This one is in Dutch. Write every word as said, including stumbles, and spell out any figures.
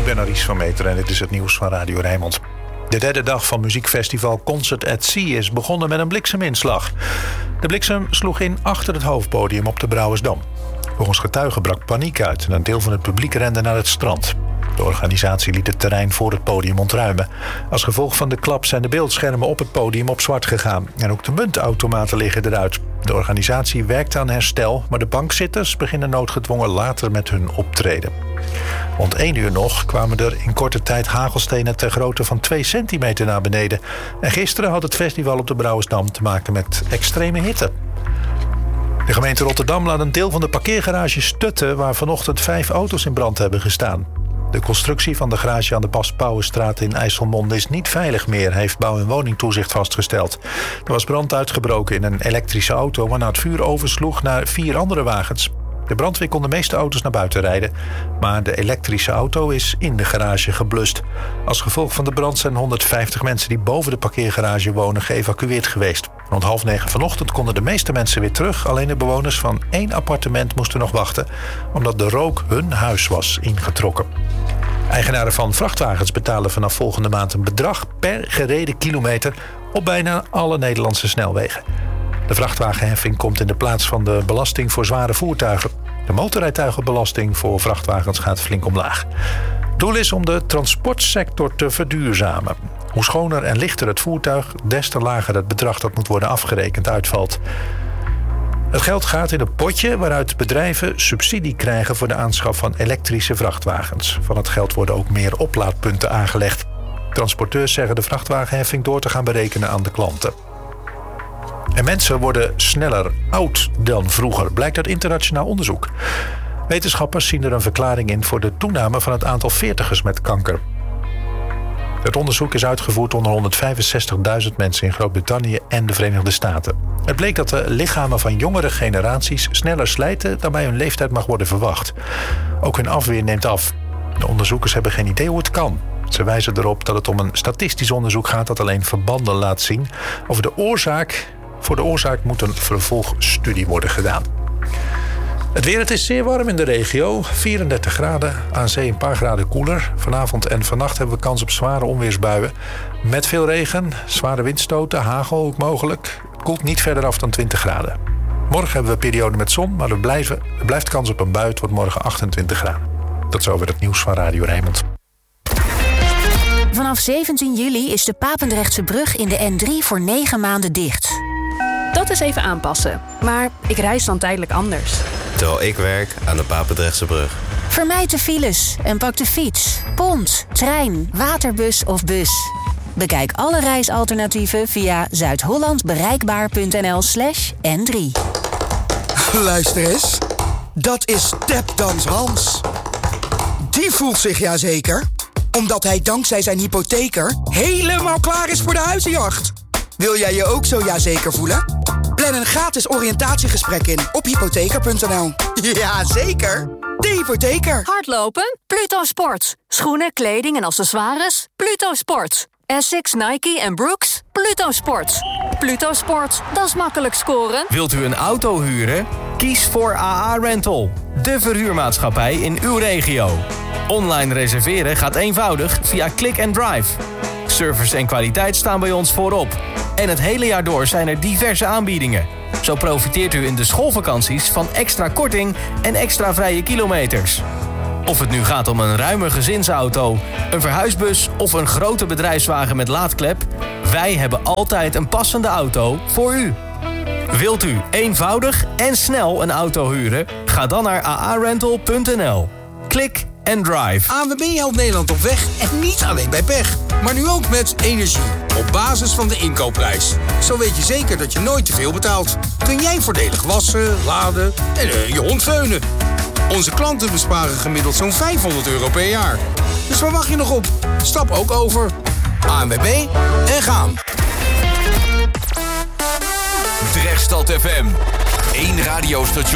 ben Aries van Meteren en dit is het nieuws van Radio Rijnmond. De derde dag van muziekfestival Concert at Sea is begonnen met een blikseminslag. De bliksem sloeg in achter het hoofdpodium op de Brouwersdam. Volgens getuigen brak paniek uit en een deel van het publiek rende naar het strand. De organisatie liet het terrein voor het podium ontruimen. Als gevolg van de klap zijn de beeldschermen op het podium op zwart gegaan. En ook de muntautomaten liggen eruit. De organisatie werkt aan herstel, maar de bankzitters beginnen noodgedwongen later met hun optreden. Rond één uur nog kwamen er in korte tijd hagelstenen ter grootte van twee centimeter naar beneden. En gisteren had het festival op de Brouwersdam te maken met extreme hitte. De gemeente Rotterdam laat een deel van de parkeergarage stutten waar vanochtend vijf auto's in brand hebben gestaan. De constructie van de garage aan de Bas Pauwenstraat in IJsselmonde is niet veilig meer, heeft Bouw- en Woningtoezicht vastgesteld. Er was brand uitgebroken in een elektrische auto, waarna het vuur oversloeg naar vier andere wagens. De brandweer kon de meeste auto's naar buiten rijden, maar de elektrische auto is in de garage geblust. Als gevolg van de brand zijn honderdvijftig mensen die boven de parkeergarage wonen geëvacueerd geweest. Rond half negen vanochtend konden de meeste mensen weer terug. Alleen de bewoners van één appartement moesten nog wachten, omdat de rook hun huis was ingetrokken. Eigenaren van vrachtwagens betalen vanaf volgende maand een bedrag per gereden kilometer op bijna alle Nederlandse snelwegen. De vrachtwagenheffing komt in de plaats van de belasting voor zware voertuigen. De motorrijtuigenbelasting voor vrachtwagens gaat flink omlaag. Doel is om de transportsector te verduurzamen. Hoe schoner en lichter het voertuig, des te lager het bedrag dat moet worden afgerekend uitvalt. Het geld gaat in een potje waaruit bedrijven subsidie krijgen voor de aanschaf van elektrische vrachtwagens. Van het geld worden ook meer oplaadpunten aangelegd. Transporteurs zeggen de vrachtwagenheffing door te gaan berekenen aan de klanten. En mensen worden sneller oud dan vroeger, blijkt uit internationaal onderzoek. Wetenschappers zien er een verklaring in voor de toename van het aantal veertigers met kanker. Het onderzoek is uitgevoerd onder honderdvijfenzestigduizend mensen in Groot-Brittannië en de Verenigde Staten. Het bleek dat de lichamen van jongere generaties sneller slijten dan bij hun leeftijd mag worden verwacht. Ook hun afweer neemt af. De onderzoekers hebben geen idee hoe het kan. Ze wijzen erop dat het om een statistisch onderzoek gaat dat alleen verbanden laat zien. Over de oorzaak, voor de oorzaak moet een vervolgstudie worden gedaan. Het weer, het is zeer warm in de regio. vierendertig graden, aan zee een paar graden koeler. Vanavond en vannacht hebben we kans op zware onweersbuien. Met veel regen, zware windstoten, hagel ook mogelijk. Het koelt niet verder af dan twintig graden. Morgen hebben we een periode met zon, maar er, blijven, er blijft kans op een bui. Het wordt morgen achtentwintig graden. Tot zover het nieuws van Radio Rijnmond. Vanaf zeventien juli is de Papendrechtse brug in de N drie voor negen maanden dicht. Dat is even aanpassen, maar ik reis dan tijdelijk anders. Terwijl ik werk aan de Papendrechtse brug. Vermijd de files en pak de fiets, pont, trein, waterbus of bus. Bekijk alle reisalternatieven via zuidhollandbereikbaar.nl slash N drie. Luister eens, dat is Tapdance Hans. Die voelt zich ja zeker, omdat hij dankzij zijn hypotheker helemaal klaar is voor de huizenjacht. Wil jij je ook zo ja zeker voelen? Plan een gratis oriëntatiegesprek in op hypotheker punt n l. Ja, zeker. De hypotheker. Hardlopen? Pluto Sports. Schoenen, kleding en accessoires? Pluto Sports. Essex, Nike en Brooks? Pluto Sports. Pluto Sports, dat is makkelijk scoren. Wilt u een auto huren? Kies voor A A Rental, de verhuurmaatschappij in uw regio. Online reserveren gaat eenvoudig via Click and Drive. Service en kwaliteit staan bij ons voorop. En het hele jaar door zijn er diverse aanbiedingen. Zo profiteert u in de schoolvakanties van extra korting en extra vrije kilometers. Of het nu gaat om een ruime gezinsauto, een verhuisbus of een grote bedrijfswagen met laadklep, wij hebben altijd een passende auto voor u. Wilt u eenvoudig en snel een auto huren? Ga dan naar a a rental punt n l. Klik en drive. A N W B helpt Nederland op weg en niet alleen bij pech. Maar nu ook met energie, op basis van de inkoopprijs. Zo weet je zeker dat je nooit te veel betaalt. Kun jij voordelig wassen, laden en uh, je hond veunen. Onze klanten besparen gemiddeld zo'n vijfhonderd euro per jaar. Dus waar wacht je nog op? Stap ook over. A N W B en gaan. Drechtstad F M. Eén radiostation.